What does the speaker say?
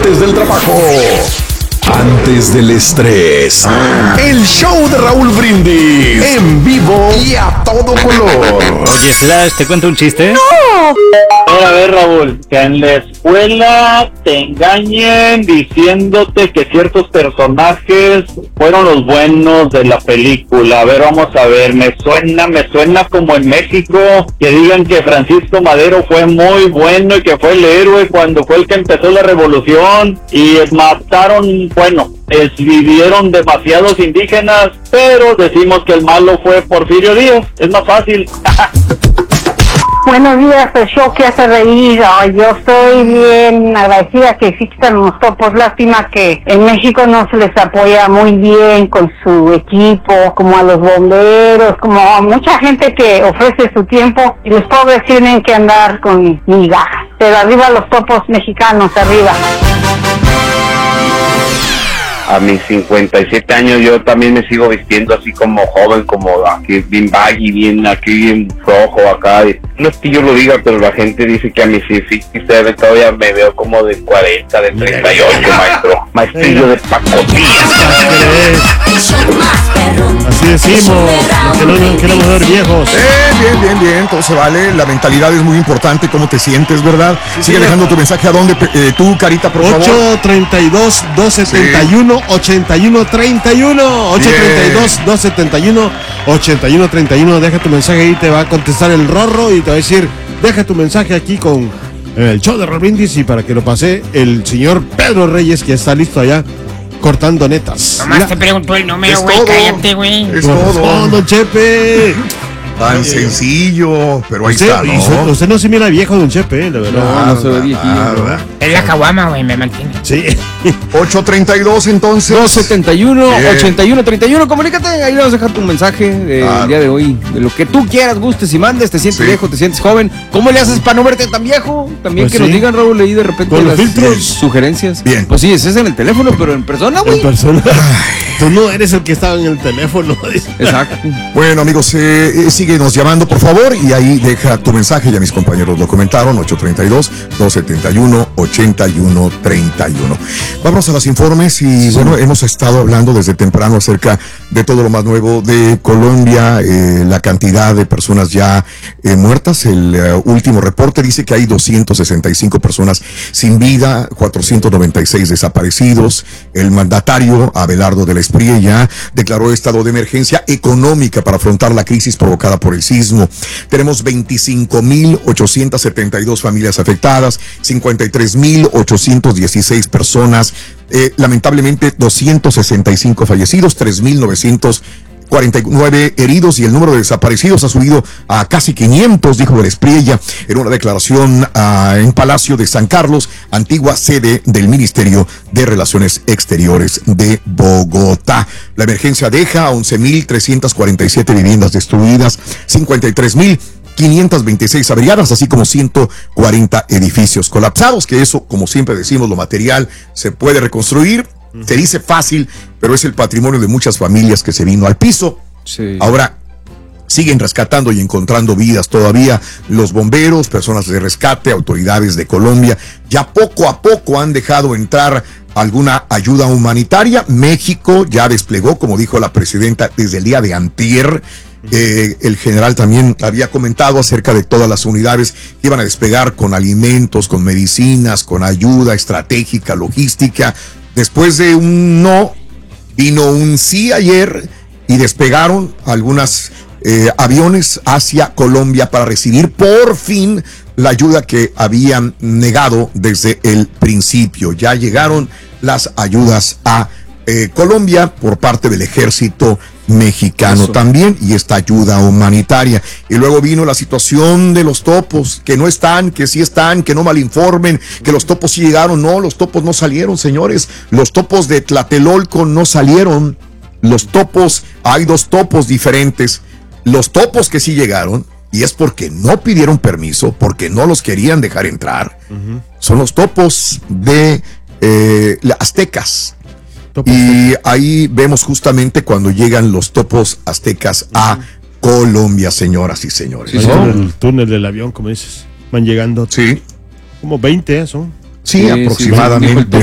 Antes del trabajo, antes del estrés, el show de Raúl Brindis en vivo y a todo color. Oye, Slash, ¿te cuento un chiste? A ver, Raúl, que en la escuela te engañen diciéndote que ciertos personajes fueron los buenos de la película. A ver, vamos a ver, me suena como en México, que digan que Francisco Madero fue muy bueno y que fue el héroe cuando fue el que empezó la revolución y mataron, vivieron demasiados indígenas, pero decimos que el malo fue Porfirio Díaz, es más fácil. Buenos días, el show que hace reír. Yo estoy bien agradecida que existan los topos. Lástima que en México no se les apoya muy bien con su equipo, como a los bomberos, como a mucha gente que ofrece su tiempo, y los pobres tienen que andar con migajas. Pero arriba los topos mexicanos, arriba. A mis 57 años yo también me sigo vistiendo así como joven, como aquí bien baggy, bien flojo acá. No es que yo lo diga, pero la gente dice que a mis 57 todavía me veo como de 40, de 38, maestrillo de pacotilla. Así decimos, que no queremos ver viejos. Bien, todo se vale. La mentalidad es muy importante, cómo te sientes, ¿verdad? Sigue dejando tu mensaje a dónde, tú, Carita, por favor. 832-271-8131. 832-271-8131. Deja tu mensaje ahí, te va a contestar el Rorro y te va a decir, deja tu mensaje aquí con el show de Raúl Brindis, y para que lo pase el señor Pedro Reyes, que está listo allá cortando netas. Nomás te preguntó el número, güey, cállate, güey. Es todo. Don Chepe. Tan sencillo, pero ahí está, ¿no? Usted no se mira viejo, don Chepe, la verdad. No se ve viejillo. Es la caguama, güey, me mantiene. Sí. 832 entonces. 271-8131, comunícate, ahí le vas a dejar tu mensaje el día de hoy, de lo que tú quieras, gustes y mandes, te sientes viejo, te sientes joven. ¿Cómo le haces para no verte tan viejo? También pues que nos digan, Raúl, leí de repente con las filtros, sugerencias. Bien. Pues sí, ese es en el teléfono, pero en persona, güey. En persona. Tú no eres el que estaba en el teléfono. Exacto. Bueno, amigos, síguenos llamando, por favor, y ahí deja tu mensaje. Ya mis compañeros lo comentaron, 832-271-8131. Vámonos a los informes y, bueno, hemos estado hablando desde temprano acerca de todo lo más nuevo de Colombia, la cantidad de personas ya muertas. El último reporte dice que hay 265 personas sin vida, 496 desaparecidos. El mandatario Abelardo de la Espriella declaró estado de emergencia económica para afrontar la crisis provocada por el sismo. Tenemos 25,872 familias afectadas, 53,816 personas, lamentablemente 265 fallecidos, 3,949 heridos, y el número de desaparecidos ha subido a casi 500, dijo de la Espriella en una declaración en Palacio de San Carlos, antigua sede del Ministerio de Relaciones Exteriores de Bogotá. La emergencia deja a 11,347 viviendas destruidas, 53,526 averiadas, así como 140 edificios colapsados, que eso, como siempre decimos, lo material se puede reconstruir. Se dice fácil, pero es el patrimonio de muchas familias que se vino al piso. Sí. Ahora siguen rescatando y encontrando vidas todavía los bomberos, personas de rescate, autoridades de Colombia. Ya poco a poco han dejado entrar alguna ayuda humanitaria. México ya desplegó, como dijo la presidenta, desde el día de antier. El general también había comentado acerca de todas las unidades que iban a despegar con alimentos, con medicinas, con ayuda estratégica, logística. Después de un no, vino un sí ayer y despegaron algunos aviones hacia Colombia para recibir por fin la ayuda que habían negado desde el principio. Ya llegaron las ayudas a Colombia por parte del ejército mexicano también, y esta ayuda humanitaria. Y luego vino la situación de los topos, que no están, que sí están, que no malinformen, que los topos sí llegaron. No, los topos no salieron, señores. Los topos de Tlatelolco no salieron. Los topos, hay dos topos diferentes. Los topos que sí llegaron, y es porque no pidieron permiso, porque no los querían dejar entrar, son los topos de aztecas. Y ahí vemos justamente cuando llegan los topos aztecas a Colombia, señoras y señores. Sí, ¿no? El túnel del avión, como dices, van llegando. Sí. Como 20 son. Sí, aproximadamente.